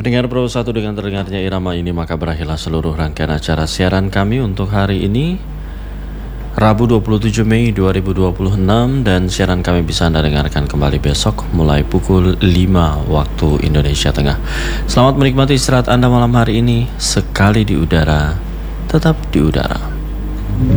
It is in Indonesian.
Pendengar Pro 1, dengan terdengarnya irama ini maka berakhirlah seluruh rangkaian acara siaran kami untuk hari ini, Rabu 27 Mei 2026, dan siaran kami bisa Anda dengarkan kembali besok mulai pukul 5 waktu Indonesia Tengah. Selamat menikmati istirahat Anda malam hari ini. Sekali di udara, tetap di udara.